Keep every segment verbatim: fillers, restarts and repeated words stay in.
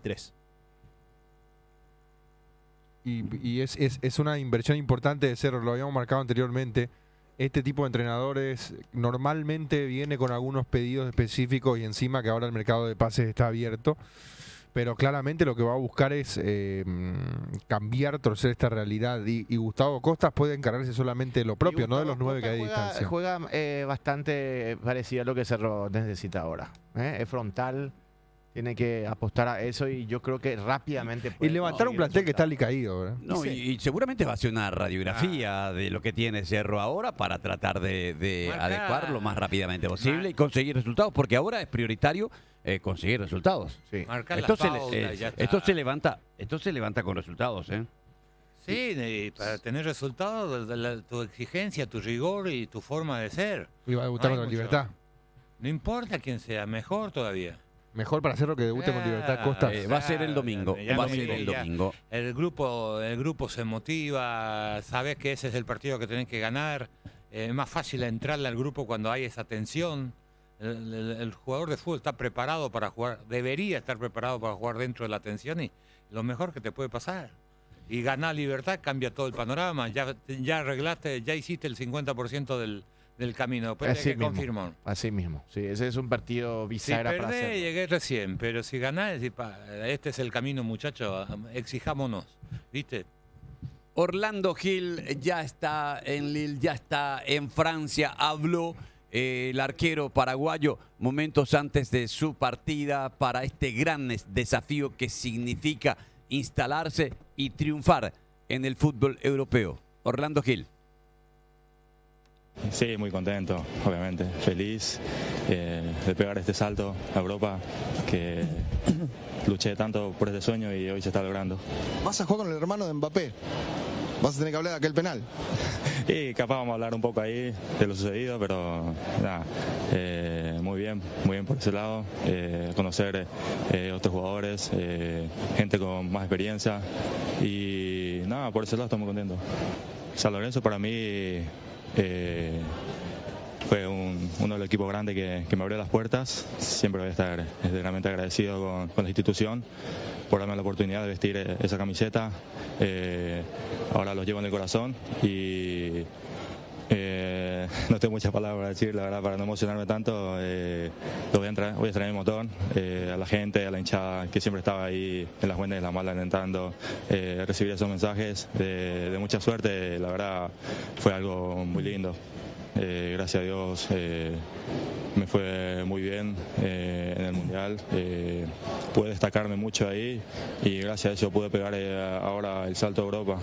veintitrés. Y, y es, es, es una inversión importante de Cerro, lo habíamos marcado anteriormente. Este tipo de entrenadores normalmente viene con algunos pedidos específicos y encima que ahora el mercado de pases está abierto. Pero claramente lo que va a buscar es eh, cambiar, torcer esta realidad. Y, y Gustavo Costas puede encargarse solamente de lo propio, no de los nueve que hay de juega, distancia. Juega eh, bastante parecido a lo que Cerro necesita ahora. ¿eh? Es frontal, tiene que apostar a eso y yo creo que rápidamente Y levantar un plantel que está alicaído, ¿verdad? No, y, y seguramente va a hacer una radiografía Ah. de lo que tiene Cerro ahora para tratar de, de Marca- adecuar lo más rápidamente posible Mar- y conseguir resultados, porque ahora es prioritario eh, conseguir resultados. Sí. Marcar Esto las se, le- pautas, eh, ya está. esto se levanta, esto se levanta con resultados, ¿eh? Sí, y para tener resultados, de la- tu exigencia, tu rigor y tu forma de ser. Y va a debutar No hay con mucho. Libertad. No importa quién sea, mejor todavía. Mejor para Cerro que debute con Libertad Ah, Costas. Eh, va a ser el domingo, ya va a no ser me- el ya. domingo. El grupo, el grupo se motiva, sabes que ese es el partido que tenés que ganar. Eh, es más fácil entrarle al grupo cuando hay esa tensión. El, el- el jugador de fútbol está preparado para jugar, debería estar preparado para jugar dentro de la tensión y lo mejor que te puede pasar. Y ganar Libertad cambia todo el panorama. Ya, ya arreglaste, ya hiciste el cincuenta por ciento del, del camino. Después hay Así que mismo, confirmar. así mismo. Sí, ese es un partido Si bisagra para perdés, hacerlo. llegué recién, pero si ganás, decís, pa, este es el camino, muchachos, exijámonos, ¿viste? Orlando Gil ya está en Lille, ya está en Francia, habló eh, el arquero paraguayo momentos antes de su partida para este gran es- desafío que significa instalarse y triunfar en el fútbol europeo. Orlando Gil. Sí, muy contento, obviamente, feliz eh, de pegar este salto a Europa, que luché tanto por este sueño y hoy se está logrando. Vas a jugar con el hermano de Mbappé. Vas a tener que hablar de aquel penal. Y capaz vamos a hablar un poco ahí de lo sucedido, pero nada, eh, muy bien, muy bien por ese lado, eh, conocer eh, otros jugadores, eh, gente con más experiencia y nada, por ese lado estoy muy contento. San Lorenzo para mí eh, fue un, uno de los equipos grandes que, que me abrió las puertas. Siempre voy a estar realmente agradecido con, con la institución por darme la oportunidad de vestir eh, esa camiseta. Eh, ahora los llevo en el corazón y eh, no tengo muchas palabras para decir, la verdad, para no emocionarme tanto. Eh, lo voy a entrar, voy a extraer mi montón, eh, a la gente, a la hinchada que siempre estaba ahí en las buenas y en las malas alentando, eh, recibir esos mensajes de, de mucha suerte, la verdad fue algo muy lindo. Eh, gracias a Dios eh, me fue muy bien eh, en el Mundial, eh, pude destacarme mucho ahí y gracias a eso pude pegar eh, ahora el salto a Europa.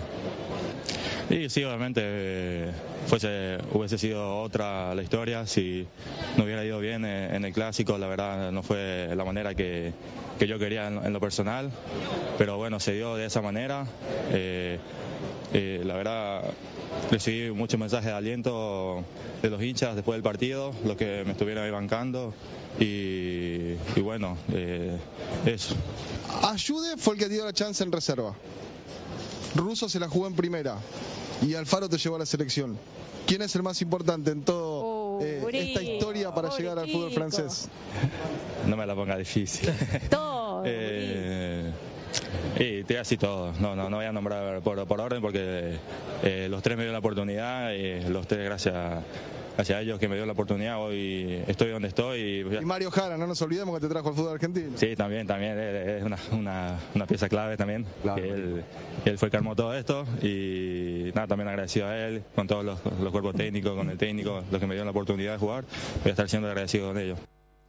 Y sí, obviamente eh, fuese, hubiese sido otra la historia si no hubiera ido bien en, en el Clásico. La verdad no fue la manera que, que yo quería en, en lo personal, pero bueno, se dio de esa manera. Eh, eh, la verdad recibí muchos mensajes de aliento de los hinchas después del partido, los que me estuvieron ahí bancando y, y bueno, eh, eso. Ayude fue el que te dio la chance en reserva. Russo se la jugó en primera y Alfaro te llevó a la selección. ¿Quién es el más importante en todo eh, esta historia para llegar al fútbol francés? No me la ponga difícil. Todo. eh, y te así todo. No, no, no voy a nombrar por, por orden porque eh, los tres me dieron la oportunidad y los tres gracias, gracias a ellos que me dio la oportunidad hoy estoy donde estoy. Y, Y Mario Jara, no nos olvidemos que te trajo al fútbol argentino. Sí, también, también eh, es una, una, una pieza clave también. Claro. Que él, él fue el que armó todo esto y nada, también agradecido a él, con todos los, los cuerpos técnicos, con el técnico, los que me dieron la oportunidad de jugar. Voy a estar siendo agradecido con ellos.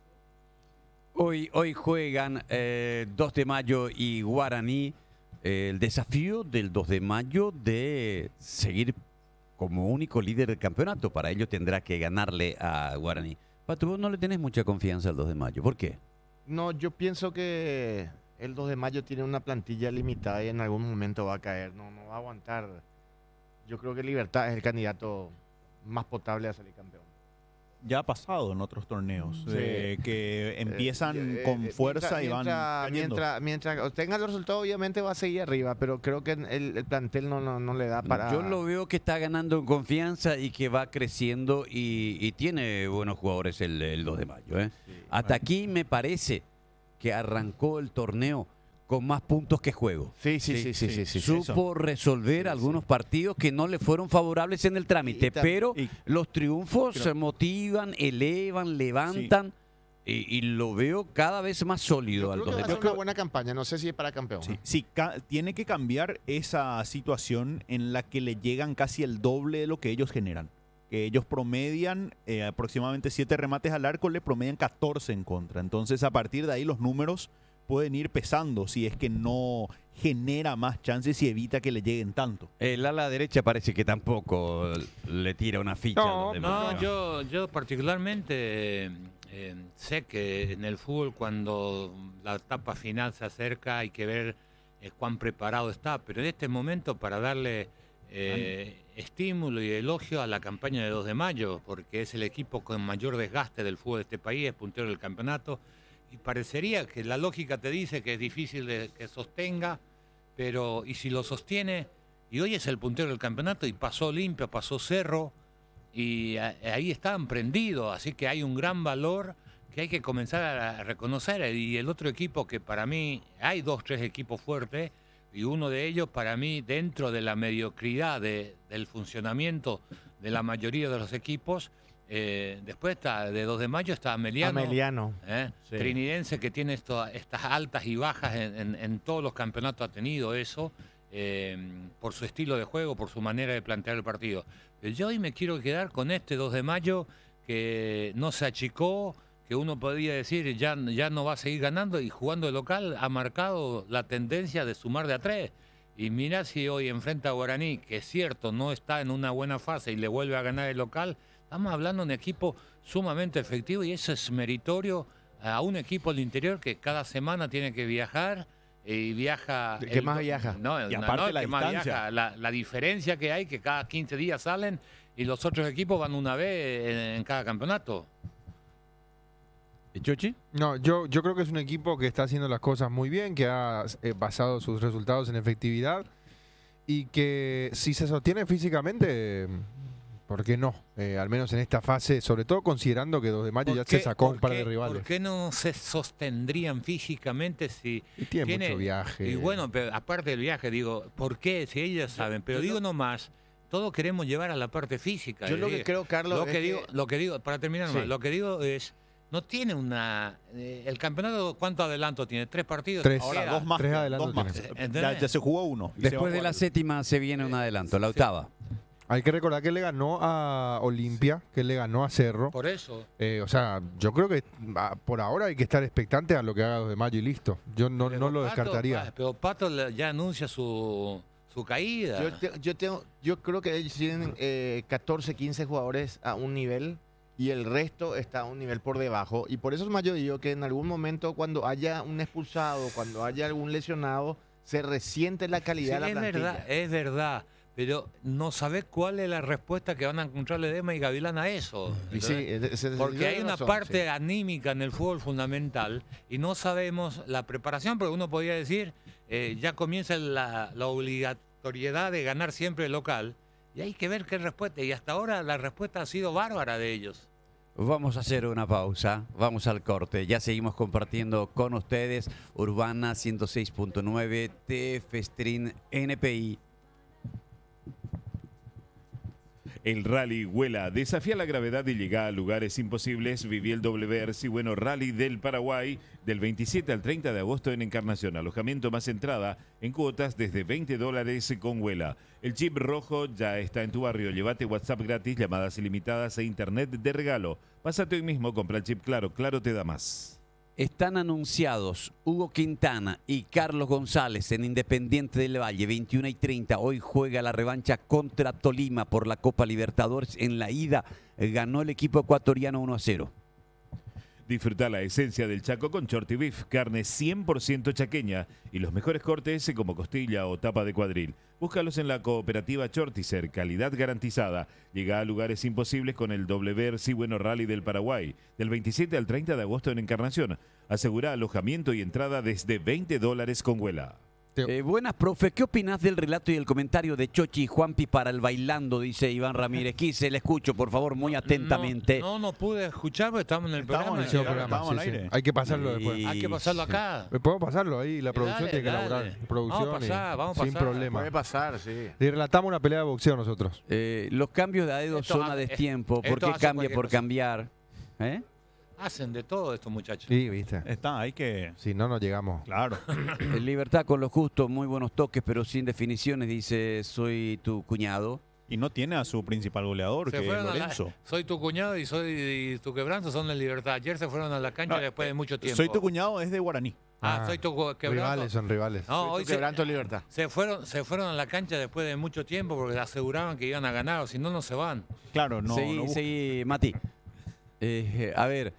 Hoy, hoy juegan eh, dos de mayo y Guaraní. Eh, el desafío del dos de mayo de seguir como único líder del campeonato. Para ello tendrá que ganarle a Guaraní. Pato, vos no le tenés mucha confianza al dos de mayo. ¿Por qué? No, yo pienso que el dos de mayo tiene una plantilla limitada y en algún momento va a caer. No, no va a aguantar. Yo creo que Libertad es el candidato más potable a salir campeón. Ya ha pasado en otros torneos, Sí. eh, que empiezan Eh, eh, con eh, fuerza mientras, y van mientras, cayendo. mientras, mientras tenga los resultados, obviamente va a seguir arriba, pero creo que el, el plantel no, no, no le da para... Yo lo veo que está ganando en confianza y que va creciendo y, y tiene buenos jugadores el, el dos de mayo. ¿eh? Sí, Hasta bueno. aquí me parece que arrancó el torneo con más puntos que juego. Sí, sí, sí, sí, sí. sí, sí, Supo eso. resolver Sí, algunos sí. partidos que no le fueron favorables en el trámite, Y tam- pero y- los triunfos Creo- se motivan, elevan, levantan y, y lo veo cada vez más sólido Yo al creo que dos va a de ser mayo. una buena campaña. No sé si es para campeón. Sí, ¿eh? sí, ca- tiene que cambiar esa situación en la que le llegan casi el doble de lo que ellos generan. Que ellos promedian eh, aproximadamente siete remates al arco, le promedian catorce en contra. Entonces, a partir de ahí, los números pueden ir pesando si es que no genera más chances y evita que le lleguen tanto. El ala derecha parece que tampoco le tira una ficha No, a los demás. No, yo, yo particularmente eh, sé que en el fútbol cuando la etapa final se acerca hay que ver eh, cuán preparado está, pero en este momento para darle eh, estímulo y elogio a la campaña de dos de mayo, porque es el equipo con mayor desgaste del fútbol de este país, es puntero del campeonato, y parecería que la lógica te dice que es difícil de que sostenga, pero y si lo sostiene, y hoy es el puntero del campeonato y pasó Olimpia, pasó Cerro, y a- ahí están prendidos, así que hay un gran valor que hay que comenzar a reconocer. Y el otro equipo que para mí, hay dos, tres equipos fuertes, y uno de ellos para mí, dentro de la mediocridad de- del funcionamiento de la mayoría de los equipos, eh, después está de dos de mayo está Ameliano, Ameliano. ¿eh? Sí. Trinidense, que tiene esto- estas altas y bajas en, en- en todos los campeonatos, ha tenido eso, eh, por su estilo de juego, por su manera de plantear el partido. Pero yo hoy me quiero quedar con este dos de mayo que no se achicó, que uno podría decir ya, ya no va a seguir ganando, y jugando de local ha marcado la tendencia de sumar de a tres. Y mira si hoy enfrenta a Guaraní, que es cierto, no está en una buena fase y le vuelve a ganar el local, estamos hablando de un equipo sumamente efectivo y eso es meritorio a un equipo del interior que cada semana tiene que viajar y viaja... ¿Qué el- más viaja? No, Y no, aparte no, la que más distancia. viaja. La, la diferencia que hay, que cada quince días salen y los otros equipos van una vez en, en cada campeonato. ¿Chochi? No, yo, yo creo que es un equipo que está haciendo las cosas muy bien, que ha eh, basado sus resultados en efectividad y que si se sostiene físicamente, ¿por qué no? Eh, al menos en esta fase, sobre todo considerando que dos de mayo ya ¿Por qué- se sacó por un par qué- de rivales. ¿Por qué no se sostendrían físicamente si Y tiene, mucho viaje. Y bueno, pero aparte del viaje, digo, ¿por qué? Si ellos saben, pero yo digo lo- nomás, todos queremos llevar a la parte física. Yo eh, lo que digo, creo, Carlos, lo es que digo, que- lo que digo, para terminar, Sí. nomás, lo que digo es, no tiene una, eh, el campeonato, ¿cuánto adelanto tiene? ¿Tres partidos? Tres. Ahora, Queda- dos más. tres quedan, adelantos dos más. tiene. ¿Entendés? Ya, ya se jugó uno. y se va a Después de jugar la el- séptima se viene un adelanto, la octava. Hay que recordar que le ganó a Olimpia, que le ganó a Cerro. Por eso. Eh, o sea, yo creo que ah, por ahora hay que estar expectante a lo que haga dos de mayo y listo. Yo no, Pero no lo Pato- descartaría. pa- Pero Pato le- ya anuncia su, su caída. Yo, te- yo, tengo, yo creo que ellos tienen eh, catorce, quince jugadores a un nivel y el resto está a un nivel por debajo. Y por eso es más yo digo que en algún momento cuando haya un expulsado, cuando haya algún lesionado, se resiente la Sí, calidad de la es plantilla. verdad, es verdad. Pero no sabés cuál es la respuesta que van a encontrar Ledesma y Gavilán a eso. Y sí, ¿entendés? ese- ese- Porque tiene hay una razón, parte sí. anímica en el fútbol fundamental y no sabemos la preparación, porque uno podría decir, eh, ya comienza la, la obligatoriedad de ganar siempre el local y hay que ver qué respuesta. Y hasta ahora la respuesta ha sido bárbara de ellos. Vamos a hacer una pausa, vamos al corte. Ya seguimos compartiendo con ustedes Urbana ciento seis punto nueve, T F Stream, N P I. El Rally Huela desafía la gravedad y llega a lugares imposibles. Viví el W R C Bueno Rally del Paraguay del veintisiete al treinta de agosto en Encarnación. Alojamiento más entrada en cuotas desde veinte dólares con Huela. El chip rojo ya está en tu barrio. Llévate WhatsApp gratis, llamadas ilimitadas e internet de regalo. Pásate hoy mismo, compra el chip Claro. Claro te da más. Están anunciados Hugo Quintana y Carlos González en Independiente del Valle, veintiuna y treinta. Hoy juega la revancha contra Tolima por la Copa Libertadores. En la ida ganó el equipo ecuatoriano uno a cero. Disfruta la esencia del Chaco con Shorty Beef, carne cien por ciento chaqueña y los mejores cortes como costilla o tapa de cuadril. Búscalos en la cooperativa Chortizer, calidad garantizada. Llega a lugares imposibles con el W R C Bueno Rally del Paraguay, del veintisiete al treinta de agosto en Encarnación. Asegura alojamiento y entrada desde veinte dólares con Huela. Eh, buenas, profe. ¿Qué opinás del relato y el comentario de Chochi y Juanpi para el bailando? Dice Iván Ramírez. Quise, le escucho, por favor, muy atentamente. No, no, no pude escuchar porque estamos en el Estamos programa. en el y- programa, Programa, estamos sí, al sí. aire. Hay que pasarlo Y- después. Hay que pasarlo acá. Eh, Podemos pasarlo ahí, la producción Dale, tiene que dale. elaborar. Producción Vamos a y- pasar, vamos a sin pasar. problema. Puede pasar, sí. Y relatamos una pelea de boxeo nosotros. Eh, los cambios de Aedo Esto son a hace- destiempo. ¿Por esto qué hace cambia cualquier por cosa. cambiar? ¿Eh? Hacen de todo estos muchachos. Sí, viste. Está, hay que... Si no, no llegamos. Claro. En Libertad con lo justo, muy buenos toques, pero sin definiciones, dice, soy tu cuñado. Y no tiene a su principal goleador, Se que es fueron a la- Lorenzo. soy tu cuñado y soy y tu quebranto son de Libertad. Ayer se fueron a la cancha No, después de mucho tiempo. Soy tu cuñado es de Guaraní. Ah, soy tu quebranto. Rivales son rivales. No, Soy hoy tu se, quebranto Libertad. se fueron se fueron a la cancha después de mucho tiempo porque aseguraban que iban a ganar, o si no, no se van. Claro, no. seguí, no busca. seguí, Mati. Eh, a ver,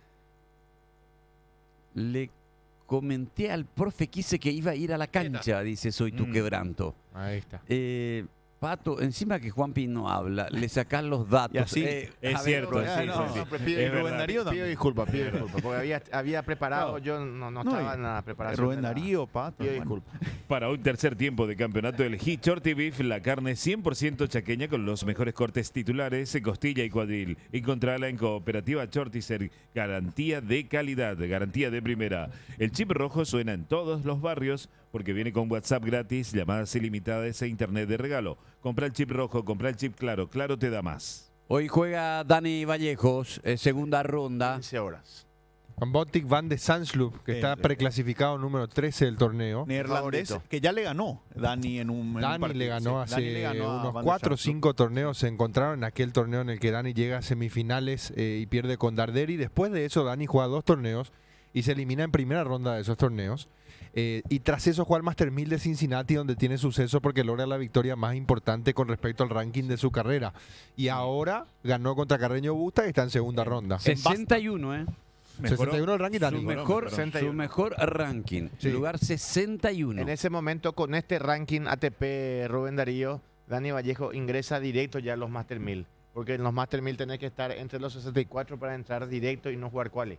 le comenté al profe Quise que iba a ir a la cancha, dice, soy tu Mm. quebranto. Ahí está. Eh, Pato, encima que Juanpi no habla, le sacás los datos. Y así, Eh, es a ver, cierto, Rubén, sí, Ah, sí, no, sí. no, pero pido, Es Rubén verdad. Darío pido también. disculpas, pido disculpas, porque había, había preparado, No. yo no, no No, estaba y- en la preparación. Rubén de la- Darío, Pato. Pido bueno. disculpas. Para un tercer tiempo de campeonato del Hit Shorty Beef, la carne cien por ciento chaqueña con los mejores cortes titulares, costilla y cuadril. Encontrala en Cooperativa Shortiser, garantía de calidad, garantía de primera. El chip rojo suena en todos los barrios porque viene con WhatsApp gratis, llamadas ilimitadas e internet de regalo. Compra el chip rojo, compra el chip claro, claro te da más. Hoy juega Dani Vallejos, eh, segunda ronda. quince horas. Con Botic Van de Sandsloop, que está El- preclasificado número trece del torneo. Neerlandés, Favorito. que ya le ganó Dani en un, en un Dani partido. le ganó Sí, hace Dani le ganó a unos Van der cuatro o Sar. cinco torneos. Se encontraron en aquel torneo en el que Dani llega a semifinales eh, y pierde con Darderi. Después de eso, Dani juega dos torneos y se elimina en primera ronda de esos torneos. Eh, y tras eso juega el Master mil de Cincinnati, donde tiene suceso porque logra la victoria más importante con respecto al ranking de su carrera. Y ahora ganó contra Carreño Busta y está en segunda ronda. sesenta y uno, ¿eh? Mejoró. sesenta y uno el ranking Su Dani. mejor, sesenta y su uno. mejor ranking. Sí. Lugar sesenta y uno. En ese momento, con este ranking A T P Rubén Darío, Dani Vallejo ingresa directo ya a los Master mil. Porque en los Master mil tenés que estar entre los sesenta y cuatro para entrar directo y no jugar quali.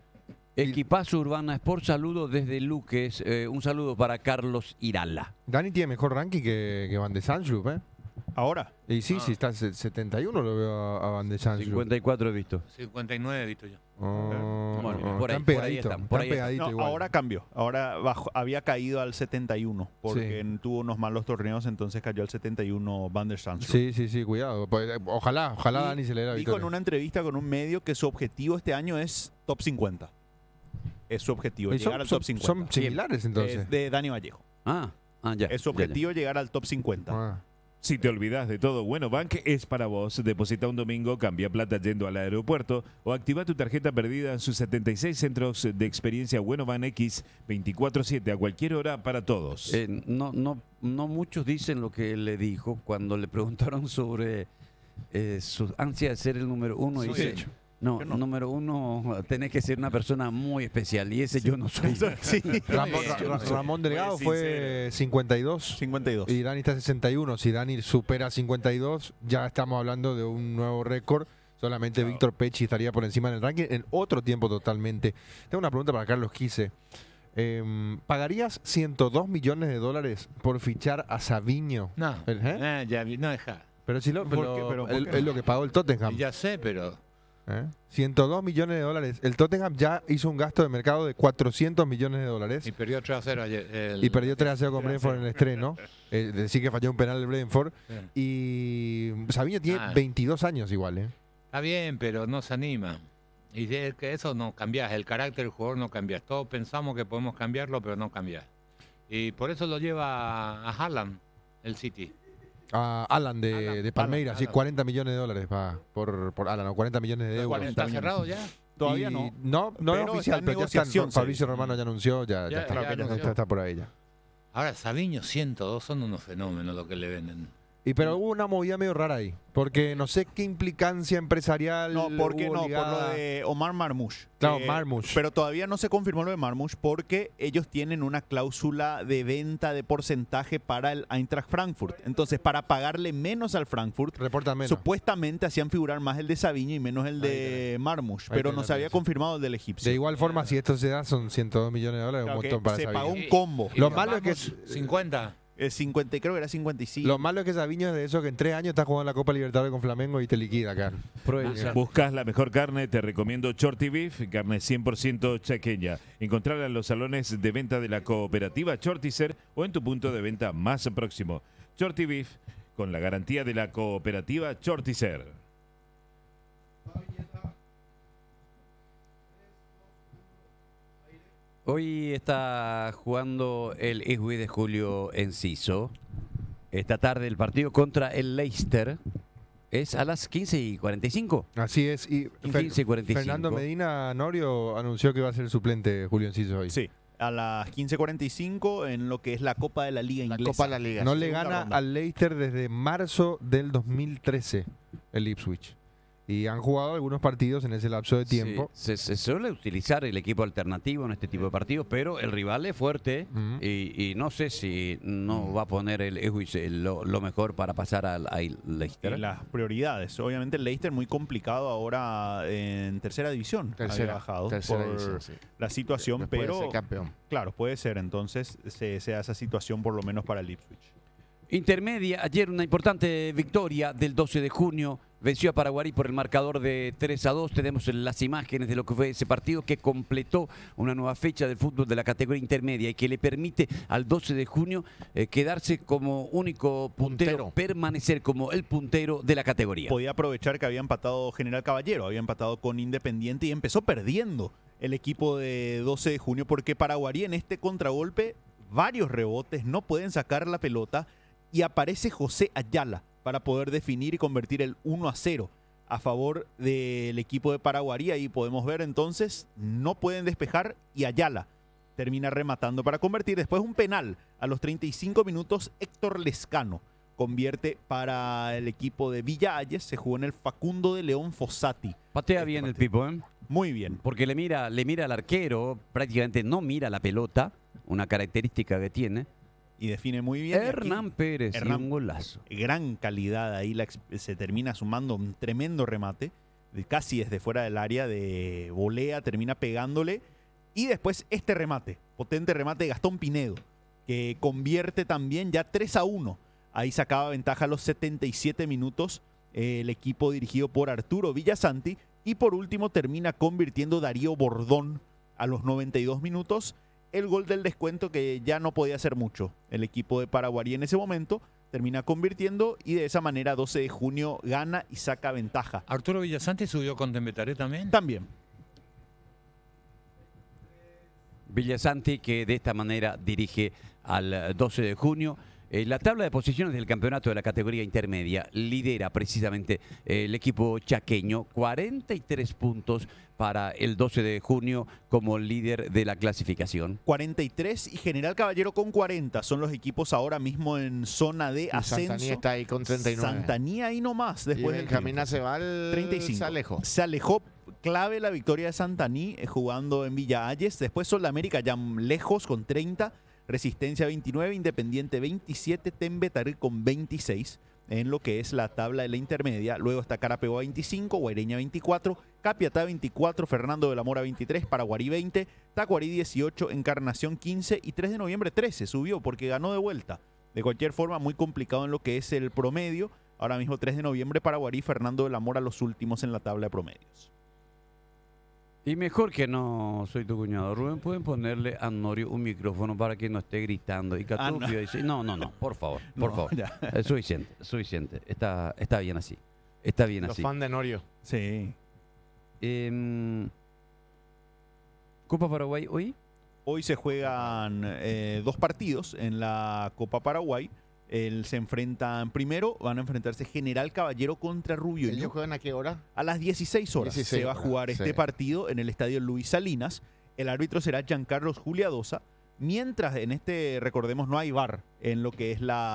Equipazo Urbana Sport, saludo desde Luques. eh, un saludo para Carlos Irala. Dani tiene mejor ranking que, que Van de Sandsloop, ¿eh? Ahora. Y sí, Ah. sí, está en se- setenta y uno lo veo a, a Van de Sandsloop. cincuenta y cuatro he visto. cincuenta y nueve he visto yo. Oh, Bueno, oh, por ahí- están por ahí pegaditos, están, por ahí están están. pegaditos No, igual. ahora cambió. Ahora bajó- había caído al setenta y uno porque tuvo unos malos torneos, entonces cayó al setenta y uno Van der Sar. Sí, sí, sí, cuidado. Pues, eh, ojalá, ojalá Y- Dani se le dé la Dijo victoria. en una entrevista con un medio que su objetivo este año es top cincuenta. Es su objetivo, Y llegar son, al son- top cincuenta. son similares entonces. Es de Dani Vallejo. Ah, ah ya. Es su ya, ya. objetivo llegar al top cincuenta. Ah. Si te olvidas de todo, Bueno Bank es para vos. Deposita un domingo, cambia plata yendo al aeropuerto o activa tu tarjeta perdida en sus setenta y seis centros de experiencia Bueno Bank X veinticuatro siete a cualquier hora para todos. Eh, no, no, no muchos dicen lo que él le dijo cuando le preguntaron sobre eh, su ansia de ser el número uno. Sí, Dice, de hecho. no, Yo no. número uno tenés que ser una persona muy especial y ese yo no soy. Sí. Ramón, bien, Ra- Ra- Ramón Delgado Fue fue cincuenta y dos cincuenta y dos. y Dani está sesenta y uno. Si Dani supera cincuenta y dos, ya estamos hablando de un nuevo récord. Solamente Víctor Pecci estaría por encima en el ranking en otro tiempo totalmente. Tengo una pregunta para Carlos Quise. Em, ¿Pagarías ciento dos millones de dólares por fichar a Savinho? No, ¿El, eh? eh, ya vi- no deja. Pero si lo, ¿Por pero- qué? Pero, ¿por el- qué? es lo que pagó el Tottenham. Ya sé, pero ¿Eh? ciento dos millones de dólares. El Tottenham ya hizo un gasto de mercado de cuatrocientos millones de dólares y perdió tres a cero ayer. el- y perdió tres a cero con Brentford en el estreno. Eh, decir que falló un penal el Brentford. Sí. Y Savinho tiene Ah. veintidós años igual. ¿eh? Está bien, pero no se anima. Y de que eso no cambias, el carácter del jugador no cambias. Todos pensamos que podemos cambiarlo, pero no cambias. Y por eso lo lleva a Haaland, el City. A Alan de, Alan, de Palmeiras, Alan, sí, Alan. cuarenta millones de dólares va por, por Alan, o cuarenta millones de euros. ¿Está cerrado ya? Todavía Y no. No, no es Pero oficial, está en pero ya está. negociación, se Fabricio dice. Romano ya anunció, ya, ya Ya, está, ya ya anunció. está, está por ahí ya. Ahora, Savinho ciento dos son unos fenómenos lo que le venden. Y pero hubo una movida medio rara ahí, porque no sé qué implicancia empresarial. No, porque hubo no, por ligada. lo de Omar Marmoush. Claro, Eh, Marmoush. Pero todavía no se confirmó lo de Marmoush porque ellos tienen una cláusula de venta de porcentaje para el Eintracht Frankfurt. Entonces, para pagarle menos al Frankfurt, Reportan menos. supuestamente hacían figurar más el de Saviño y menos el de Marmoush. Ahí Pero tenés no la se había diferencia. confirmado el del egipcio. De igual forma, si esto se da, son ciento dos millones de dólares, Claro un que montón para se Saviño. pagó un combo. Lo malo es que Vamos, cincuenta. Eh, cincuenta, creo que era cincuenta y cinco. Lo malo es que Saviño es de eso que en tres años está jugando la Copa Libertadores con Flamengo y te liquida acá. Buscas la mejor carne, te recomiendo Shorty Beef, carne cien por ciento chaqueña. Encontrarla en los salones de venta de la cooperativa Shorticer o en tu punto de venta más próximo. Shorty Beef, con la garantía de la cooperativa Shorticer. Hoy está jugando el Iswi de Julio Enciso. Esta tarde el partido contra el Leicester es a las quince y cuarenta y cinco. Así es. Y Fer- quince y cuarenta y cinco. Fernando Medina Norio anunció que va a ser el suplente de Julio Enciso hoy. Sí, a las quince cuarenta y cinco en lo que es la Copa de la Liga La Inglesa. Copa de la Liga. No le Segunda gana ronda. al Leicester desde marzo del dos mil trece el Ipswich. Y han jugado algunos partidos en ese lapso de tiempo. Sí, se, se suele utilizar el equipo alternativo en este tipo de partidos, pero el rival es fuerte Ujú. y, y no sé si no va a poner el Iswi lo, lo mejor para pasar al, al Y Leicester. las prioridades. Obviamente el Leicester muy complicado ahora en tercera división. Había Tercera, bajado tercera por división, sí. la situación, Después de pero ser campeón. claro, puede ser. Entonces se, se da esa situación por lo menos para el Ipswich. Intermedia, ayer una importante victoria del doce de junio, venció a Paraguarí por el marcador de tres a dos. Tenemos las imágenes de lo que fue ese partido que completó una nueva fecha del fútbol de la categoría intermedia y que le permite al doce de junio eh, quedarse como único puntero, Puntero. permanecer como el puntero de la categoría. Podía aprovechar que había empatado General Caballero, había empatado con Independiente y empezó perdiendo el equipo de doce de junio porque Paraguarí en este contragolpe, varios rebotes, no pueden sacar la pelota y aparece José Ayala para poder definir y convertir el uno a cero a favor del equipo de Paraguarí. Ahí podemos ver entonces, no pueden despejar y Ayala termina rematando para convertir. Después un penal a los treinta y cinco minutos, Héctor Lescano convierte para el equipo de Villa Ayes. Se jugó en el Facundo de León Fossati. Patea Este bien el partido. Pipo, ¿eh? Muy bien. Porque le mira, le mira al arquero, prácticamente no mira la pelota, una característica que tiene. Y define muy bien. Y aquí, Hernán Pérez y Hernán- un golazo. gran calidad ahí, la ex- se termina sumando un tremendo remate, de- casi desde fuera del área de volea, termina pegándole, y después este remate, potente remate de Gastón Pinedo, que convierte también ya tres a uno, ahí sacaba ventaja a los setenta y siete minutos eh, el equipo dirigido por Arturo Villasanti, y por último termina convirtiendo Darío Bordón a los noventa y dos minutos, el gol del descuento que ya no podía hacer mucho el equipo de Paraguarí en ese momento, termina convirtiendo y de esa manera doce de junio gana y saca ventaja. Arturo Villasanti subió con Tembetaré también. También. Villasanti que de esta manera dirige al doce de junio. Eh, la tabla de posiciones del campeonato de la categoría intermedia lidera precisamente eh, el equipo chaqueño, cuarenta y tres puntos para el doce de junio como líder de la clasificación. cuarenta y tres y General Caballero con cuarenta. Son los equipos ahora mismo en zona de Y ascenso. Santanía está ahí con treinta y nueve. Santanía ahí nomás Y después del Benjamín triunfo. Aceval treinta y cinco. se alejó. Se alejó. Clave la victoria de Santaní eh, jugando en Villa Ayes. Después Sol América ya lejos con treinta. Resistencia veintinueve, Independiente veintisiete, Tembetaré con veintiséis en lo que es la tabla de la intermedia. Luego está Carapeguá veinticinco, Guaireña veinticuatro, Capiatá veinticuatro, Fernando de la Mora veintitrés, Paraguarí veinte, Tacuarí dieciocho, Encarnación quince y tres de noviembre trece. Subió porque ganó de vuelta. De cualquier forma, muy complicado en lo que es el promedio. Ahora mismo tres de noviembre, Paraguarí, Fernando de la Mora los últimos en la tabla de promedios. Y mejor que no soy tu cuñado, Rubén, pueden ponerle a Norio un micrófono para que no esté gritando. Y Ah, no. Catupio dice, no, no, no, por favor, por No, favor. ya. Es suficiente, es suficiente. Está, está bien así. Está bien Los así. fans de Norio. Sí. Em, Copa Paraguay hoy. Hoy se juegan eh, dos partidos en la Copa Paraguay. El, se enfrentan primero, van a enfrentarse General Caballero contra Rubio. ¿Ellos juegan a qué hora? A las dieciséis horas dieciséis se va a horas, jugar este sí. partido en el estadio Luis Salinas. El árbitro será Giancarlos Juliadosa. Mientras en este, recordemos, no hay V A R en lo que es la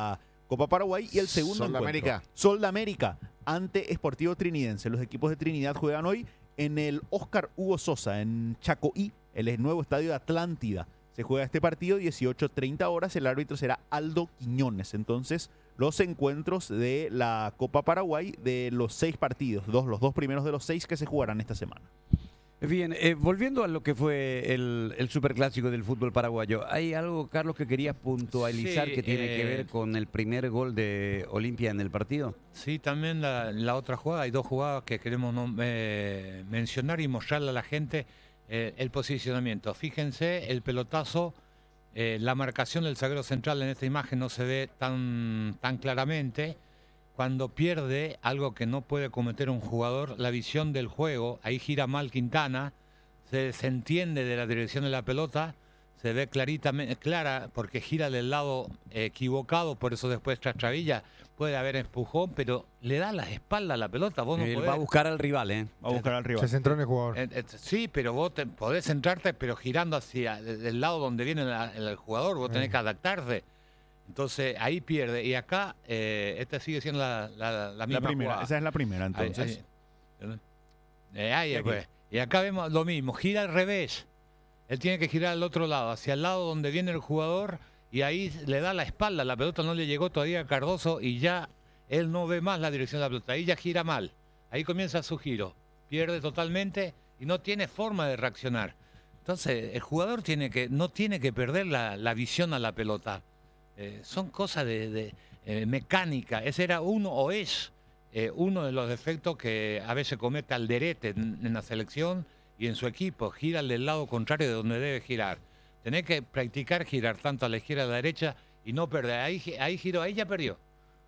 Copa Paraguay y el segundo Sol de encuentro, América. Sol de América, ante Sportivo Trinidense. Los equipos de Trinidad juegan hoy en el Óscar Hugo Sosa, en Chacoí, el nuevo estadio de Atlántida. Se juega este partido, dieciocho treinta horas, el árbitro será Aldo Quiñones. Entonces, los encuentros de la Copa Paraguay de los seis partidos, dos, los dos primeros de los seis que se jugarán esta semana. Bien, eh, volviendo a lo que fue el, el superclásico del fútbol paraguayo, ¿hay algo, Carlos, que querías puntualizar Sí, que tiene eh, que ver con el primer gol de Olimpia en el partido? Sí, también la, la otra jugada, hay dos jugadas que queremos no- eh, mencionar y mostrarle a la gente eh, el posicionamiento. Fíjense, el pelotazo, eh, la marcación del zaguero central en esta imagen no se ve tan, tan claramente. Cuando pierde algo que no puede cometer un jugador, la visión del juego, ahí gira mal Quintana, se, se entiende de la dirección de la pelota, se ve claritamente, clara porque gira del lado equivocado, por eso después Trastravilla puede haber empujón, pero le da la espalda a la pelota. Vos no Él podés- va a buscar al rival, ¿eh? Va a buscar al Se rival. centró en el jugador. Eh, eh, sí, pero vos te- podés centrarte, pero girando hacia el, el lado donde viene la- el, jugador, vos tenés Mm. que adaptarte. Entonces ahí pierde. Y acá, eh, esta sigue siendo la, la, la misma La primera, jugada. esa es la primera, Ahí- entonces. ahí. Eh, ahí, Y aquí. pues. Y acá vemos lo mismo, gira al revés. Él tiene que girar al otro lado, hacia el lado donde viene el jugador, y ahí le da la espalda. La pelota no le llegó todavía a Cardoso y ya él no ve más la dirección de la pelota. Ahí ya gira mal. Ahí comienza su giro. Pierde totalmente y no tiene forma de reaccionar. Entonces, el jugador tiene que, no tiene que perder la, la visión a la pelota. Eh, son cosas de, de, eh, mecánica. Ese era uno, o es eh, uno de los defectos que a veces comete Alderete en, en la selección y en su equipo. Gira del lado contrario de donde debe girar. Tenés que practicar girar tanto a la izquierda como a la derecha y no perder. Ahí, ahí giró, ahí ya perdió.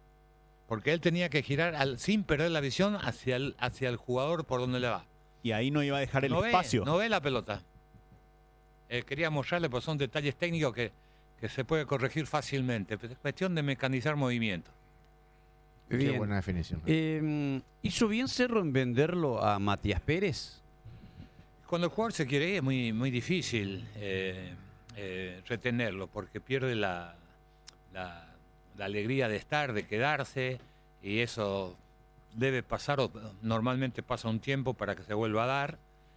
Porque él tenía que girar al, sin perder la visión hacia el, hacia el jugador por donde le va. Y ahí no iba a dejar el no espacio. Ve, no ve la pelota. Eh, quería mostrarle, pues son detalles técnicos que, que se puede corregir fácilmente. Pero es cuestión de mecanizar movimiento. Qué Bien. buena definición. Eh, ¿Hizo bien Cerro en venderlo a Matías Pérez? Cuando el jugador se quiere ir es muy, muy difícil eh, eh, retenerlo porque pierde la, la, la alegría de estar, de quedarse, y eso debe pasar, o normalmente pasa un tiempo para que se vuelva a dar.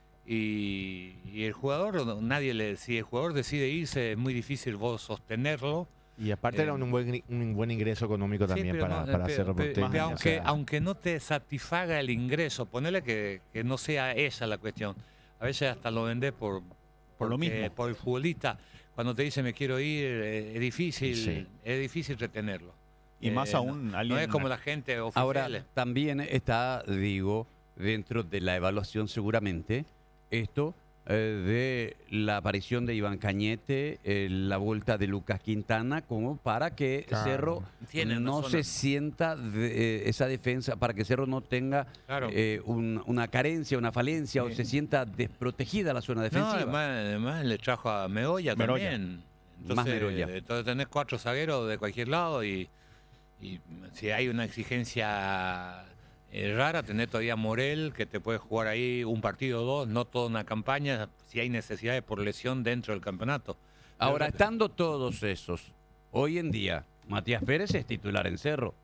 Y, y el jugador, nadie le, si el jugador decide irse, es muy difícil vos sostenerlo. Y aparte eh, era un buen, un buen ingreso económico Sí, también pero para, no, para pe- Cerro pe- Porteño. pe- o aunque, sea, aunque no te satisfaga el ingreso, ponele que, que no sea esa la cuestión. A veces hasta lo vendés por, Por lo porque- mismo. por el futbolista. Cuando te dice me quiero ir, eh, es difícil, Sí. es difícil retenerlo. Y más Eh, aún no, alguien- no es como la gente oficial. Ahora, también está, digo, dentro de la evaluación seguramente, esto eh, de la aparición de Iván Cañete, eh, la vuelta de Lucas Quintana, como para que Claro. Cerro Tiene no razón. se sienta de, eh, esa defensa, para que Cerro no tenga Claro. eh, un- una carencia, una falencia, o Sí. se sienta desprotegida la zona No, defensiva. además, además le trajo a Meoya, Meroya. también. Entonces, Más Meroya. entonces tenés cuatro zagueros de cualquier lado y, y si hay una exigencia eh, rara, tenés todavía Morel, que te puede jugar ahí un partido o dos, no toda una campaña, si hay necesidades por lesión dentro del campeonato. Ahora, Pero- estando todos esos, hoy en día, Matías Pérez es titular en Cerro.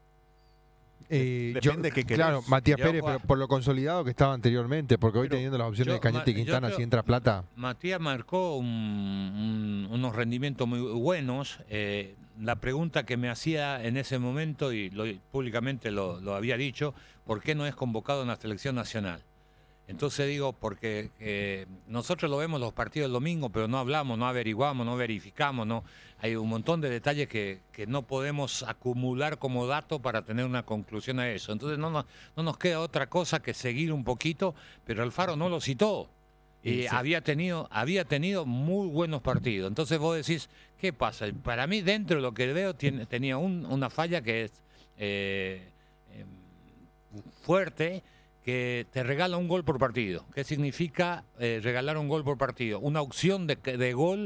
Eh, Depende yo- qué querés. claro, Matías Yo, Pérez, Juan- pero por lo consolidado que estaba anteriormente, porque hoy Pero teniendo las opciones yo, de Cañete y ma- yo Quintana, creo- si entra plata, Matías marcó un- un- unos rendimientos muy buenos. Eh, la pregunta que me hacía en ese momento, y lo- públicamente lo, lo había dicho, ¿por qué no es convocado en la selección nacional? Entonces digo, porque eh, nosotros lo vemos los partidos del domingo, pero no hablamos, no averiguamos, no verificamos, no hay un montón de detalles que, que no podemos acumular como dato para tener una conclusión a eso. Entonces no nos, no nos queda otra cosa que seguir un poquito, pero Alfaro no lo citó. Y Sí. había tenido, había tenido muy buenos partidos. Entonces vos decís, ¿qué pasa? Para mí, dentro de lo que veo, tiene, tenía un- una falla que es eh, eh, fuerte, que te regala un gol por partido. ¿Qué significa eh, regalar un gol por partido? Una opción de, de gol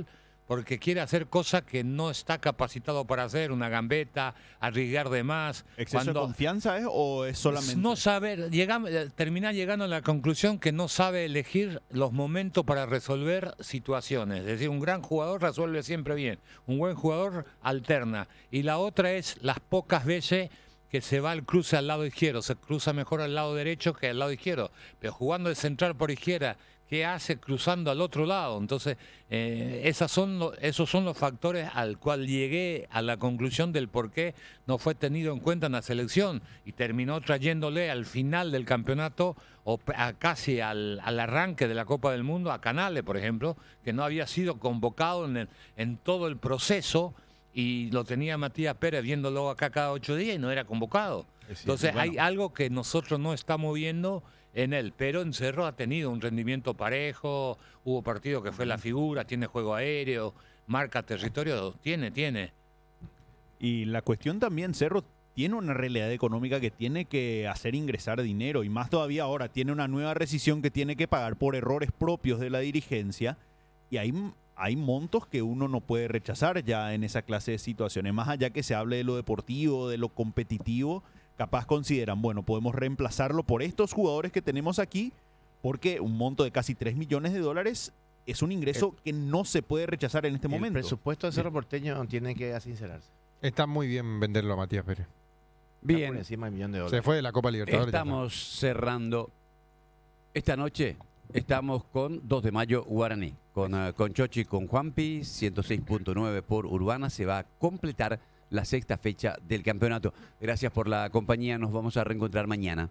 porque quiere hacer cosas que no está capacitado para hacer, una gambeta, arriesgar de más. ¿Exceso Cuando de confianza es o es solamente...? no saber, llegamos, terminar llegando a la conclusión que no sabe elegir los momentos para resolver situaciones. Es decir, un gran jugador resuelve siempre bien, un buen jugador alterna. Y la otra es las pocas veces que se va al cruce al lado izquierdo, se cruza mejor al lado derecho que al lado izquierdo. Pero jugando el central por izquierda, ¿qué hace cruzando al otro lado? Entonces, eh, esas son lo, esos son los factores al cual llegué a la conclusión del por qué no fue tenido en cuenta en la selección y terminó trayéndole al final del campeonato o a casi al, al arranque de la Copa del Mundo a Canales, por ejemplo, que no había sido convocado en, el, en todo el proceso y lo tenía Matías Pérez viéndolo acá cada ocho días y no era convocado. Entonces, bueno, hay algo que nosotros no estamos viendo en él, pero en Cerro ha tenido un rendimiento parejo, hubo partido que fue la figura, tiene juego aéreo, marca territorio, tiene, tiene. Y la cuestión también, Cerro tiene una realidad económica que tiene que hacer ingresar dinero, y más todavía ahora, tiene una nueva rescisión que tiene que pagar por errores propios de la dirigencia, y hay, hay montos que uno no puede rechazar ya en esa clase de situaciones, más allá que se hable de lo deportivo, de lo competitivo. Capaz consideran, bueno, podemos reemplazarlo por estos jugadores que tenemos aquí, porque un monto de casi tres millones de dólares es un ingreso que no se puede rechazar en este El momento. El presupuesto de Cerro Porteño tiene que sincerarse. Está muy bien venderlo a Matías Pérez. Bien. Por encima del millón de dólares. Se fue de la Copa Libertadores. Estamos cerrando esta noche. Estamos con dos de mayo Guaraní, con, uh, con Chochi, con Juanpi, ciento seis punto nueve por Urbana. Se va a completar la sexta fecha del campeonato. Gracias por la compañía, nos vamos a reencontrar mañana.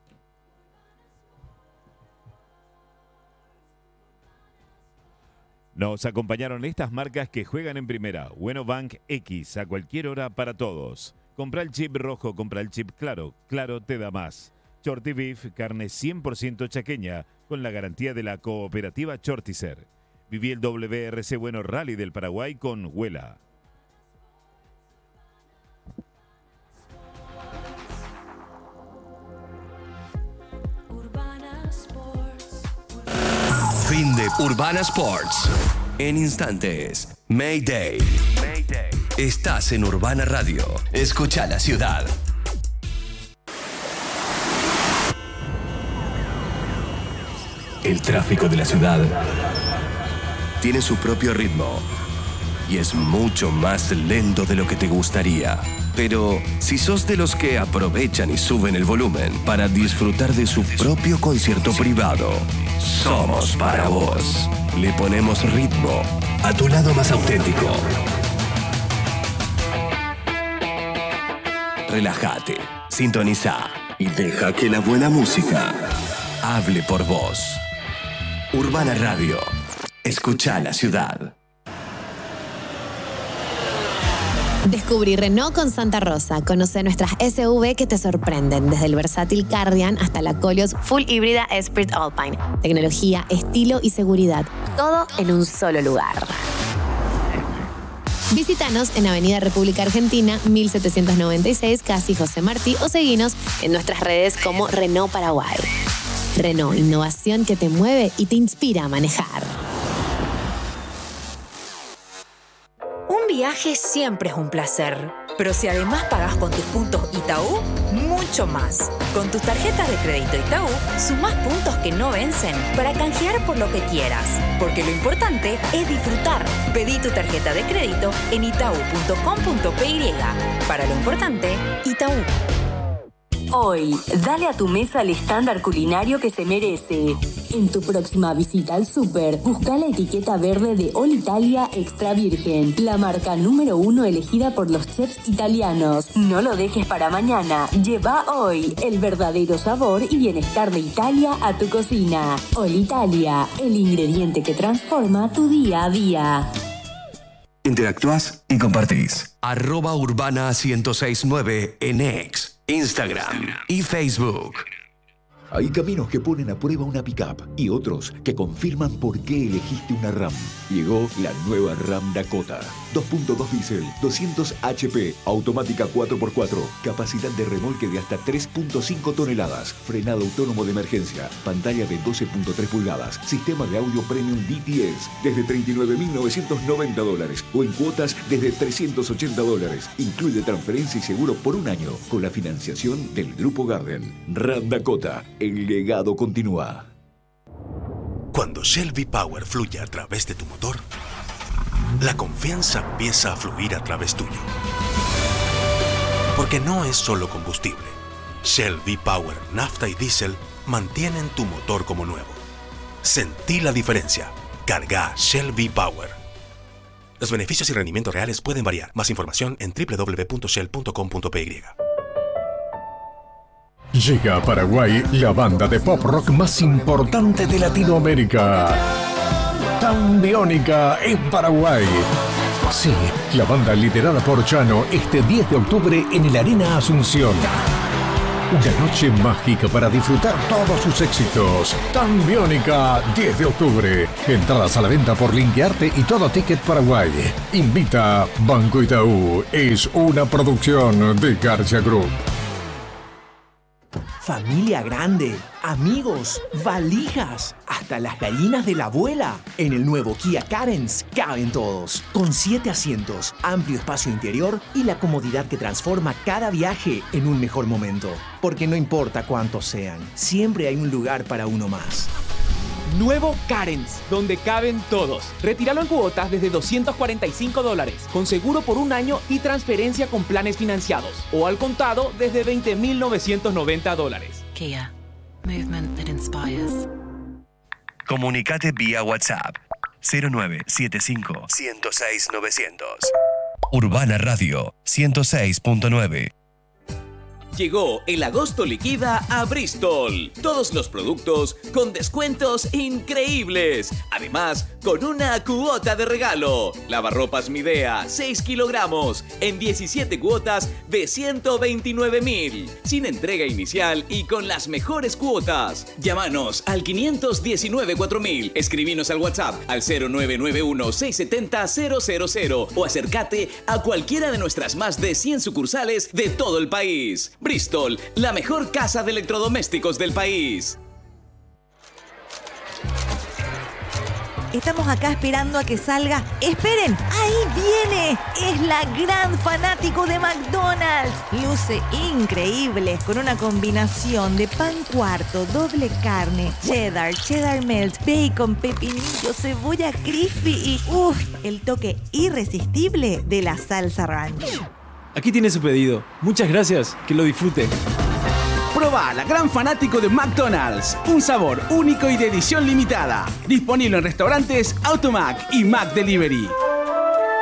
Nos acompañaron estas marcas que juegan en primera. Bueno Bank X, a cualquier hora para todos. Compra el chip rojo, compra el chip claro. Claro te da más. Shorty Beef, carne cien por ciento chaqueña, con la garantía de la cooperativa Shorticer. Viví el W R C Bueno Rally del Paraguay con Huela. Fin de Urbana Sports. En instantes, Mayday. Mayday. Estás en Urbana Radio. Escucha la ciudad. El tráfico de la ciudad tiene su propio ritmo y es mucho más lento de lo que te gustaría. Pero si sos de los que aprovechan y suben el volumen para disfrutar de su propio concierto privado, somos para vos. Le ponemos ritmo a tu lado más auténtico. Relájate, sintoniza y deja que la buena música hable por vos. Urbana Radio. Escucha la ciudad. Descubrí Renault con Santa Rosa. Conoce nuestras S U V que te sorprenden, desde el versátil Cardian hasta la Koleos Full Híbrida Esprit Alpine. Tecnología, estilo y seguridad, todo en un solo lugar. Visítanos en Avenida República Argentina, mil setecientos noventa y seis, casi José Martí, o seguinos en nuestras redes como Renault Paraguay. Renault, innovación que te mueve y te inspira a manejar. Un viaje siempre es un placer, pero si además pagás con tus puntos Itaú, mucho más. Con tus tarjetas de crédito Itaú, sumás puntos que no vencen para canjear por lo que quieras, porque lo importante es disfrutar. Pedí tu tarjeta de crédito en itaú punto com punto pe y. Para lo importante, Itaú. Hoy, dale a tu mesa el estándar culinario que se merece. En tu próxima visita al súper, busca la etiqueta verde de All Italia Extra Virgen, la marca número uno elegida por los chefs italianos. No lo dejes para mañana. Lleva hoy el verdadero sabor y bienestar de Italia a tu cocina. All Italia, el ingrediente que transforma tu día a día. Interactúas y compartís. Arroba Urbana ciento seis nueve en X, Instagram y Facebook. Hay caminos que ponen a prueba una pick-up y otros que confirman por qué elegiste una RAM. Llegó la nueva Ram Dakota. dos punto dos diésel, doscientos hache pe, automática cuatro por cuatro, capacidad de remolque de hasta tres punto cinco toneladas, frenado autónomo de emergencia, pantalla de doce punto tres pulgadas, sistema de audio premium D T S, desde treinta y nueve mil novecientos noventa dólares o en cuotas desde trescientos ochenta dólares. Incluye transferencia y seguro por un año con la financiación del Grupo Garden. Ram Dakota, el legado continúa. Cuando Shell V-Power fluye a través de tu motor, la confianza empieza a fluir a través tuyo. Porque no es solo combustible. Shell V-Power, nafta y diésel mantienen tu motor como nuevo. Sentí la diferencia. Carga Shell V-Power. Los beneficios y rendimientos reales pueden variar. Más información en doble u doble u doble u punto shell punto com punto pe y. Llega a Paraguay la banda de pop rock más importante de Latinoamérica. Tambiónica en Paraguay. Sí, la banda liderada por Chano este diez de octubre en el Arena Asunción. Una noche mágica para disfrutar todos sus éxitos. Tambiónica, diez de octubre. Entradas a la venta por Linkearte y Todo Ticket Paraguay. Invita Banco Itaú. Es una producción de García Group. Familia grande, amigos, valijas, hasta las gallinas de la abuela. En el nuevo Kia Carens caben todos, con siete asientos, amplio espacio interior y la comodidad que transforma cada viaje en un mejor momento. Porque no importa cuántos sean, siempre hay un lugar para uno más. Nuevo Carens, donde caben todos. Retíralo en cuotas desde doscientos cuarenta y cinco dólares, con seguro por un año y transferencia con planes financiados. O al contado desde veinte mil novecientos noventa dólares. Kia. Movement that inspires. Comunicate vía WhatsApp cero nueve siete cinco, uno cero seis, novecientos. Urbana Radio ciento seis punto nueve. Llegó el agosto liquida a Bristol. Todos los productos con descuentos increíbles. Además, con una cuota de regalo. Lavarropas Midea, seis kilogramos, en diecisiete cuotas de ciento veintinueve mil. Sin entrega inicial y con las mejores cuotas. Llámanos al quinientos diecinueve cuatro mil. Escribinos al WhatsApp al cero nueve nueve uno, seis siete cero, cero cero cero. O acércate a cualquiera de nuestras más de cien sucursales de todo el país. Bristol, la mejor casa de electrodomésticos del país. Estamos acá esperando a que salga. ¡Esperen! ¡Ahí viene! Es la gran fanático de McDonald's. Luce increíble, con una combinación de pan cuarto, doble carne, cheddar, cheddar melt, bacon, pepinillo, cebolla crispy y ¡uff! El toque irresistible de la salsa ranch. Aquí tiene su pedido. Muchas gracias. Que lo disfrute. Proba la gran fanático de McDonald's. Un sabor único y de edición limitada. Disponible en restaurantes Automac y Mac Delivery.